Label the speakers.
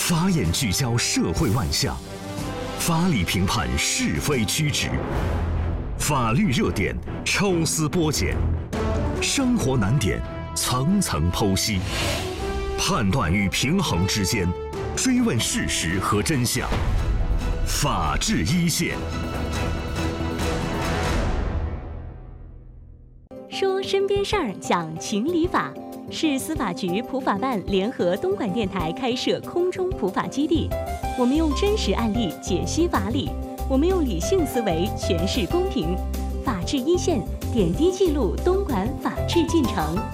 Speaker 1: 法眼聚焦社会万象，法理评判是非曲直，法律热点抽丝剥茧，生活难点层层剖析，判断与平衡之间，追问事实和真相。法治一线，
Speaker 2: 说身边事儿，讲情理法，是司法局普法办联合东莞电台开设空中普法基地。我们用真实案例解析法理，我们用理性思维诠释公平。法治一线，点滴记录东莞法治进程。